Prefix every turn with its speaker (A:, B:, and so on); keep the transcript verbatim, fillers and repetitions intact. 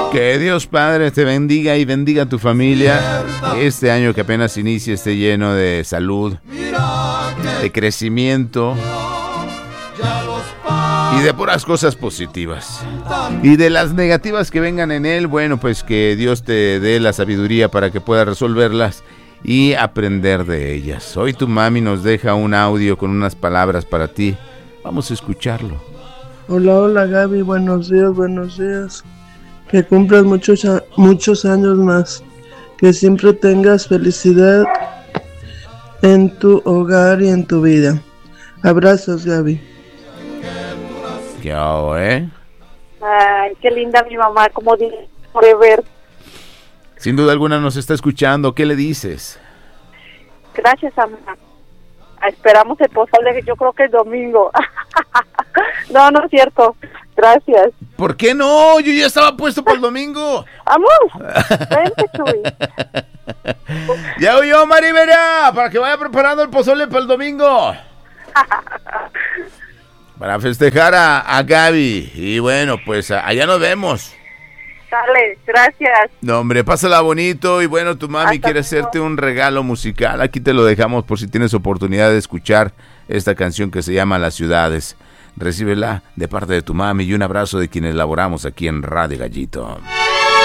A: Que Dios Padre te bendiga y bendiga a tu familia. Este año que apenas inicia esté lleno de salud, de crecimiento y de puras cosas positivas. Y de las negativas que vengan en él, bueno, pues que Dios te dé la sabiduría para que puedas resolverlas y aprender de ellas. Hoy tu mami nos deja un audio con unas palabras para ti. Vamos a escucharlo.
B: Hola, hola Gaby, buenos días, buenos días. Que cumplas muchos, muchos años más. Que siempre tengas felicidad en tu hogar y en tu vida. Abrazos, Gaby.
A: ¿Qué hago, eh?
C: Ay, qué linda mi mamá, como dice Forever.
A: Sin duda alguna nos está escuchando. ¿Qué le dices?
C: Gracias, mamá. Esperamos el pozole, yo creo que el domingo. No, no es cierto. Gracias.
A: ¿Por qué no? Yo ya estaba puesto para el domingo.
C: ¡Vamos! Vente, Chuy.
A: Ya oyó, Maribera, para que vaya preparando el pozole para el domingo. Para festejar a, a Gaby. Y bueno, pues allá nos vemos.
C: Dale, gracias.
A: No, hombre, pásala bonito. Y bueno, tu mami Hasta quiere luego. hacerte un regalo musical. Aquí te lo dejamos por si tienes oportunidad de escuchar esta canción que se llama Las Ciudades. Recíbela de parte de tu mami y un abrazo de quienes laboramos aquí en Radio Gallito.